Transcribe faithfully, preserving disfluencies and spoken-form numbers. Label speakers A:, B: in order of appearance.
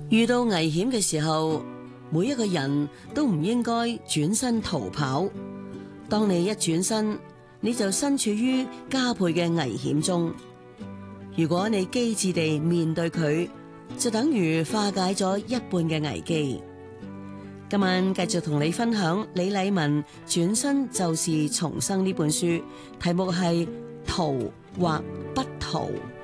A: 遇到危險嘅時候，每一個人都唔應該轉身逃跑。當你一轉身，你就身處於加倍嘅危險中。如果你機智地面對佢，就等於化解咗一半嘅危機。今晚繼續同你分享李禮文《轉身就是重生》呢本書，題目係逃或不逃。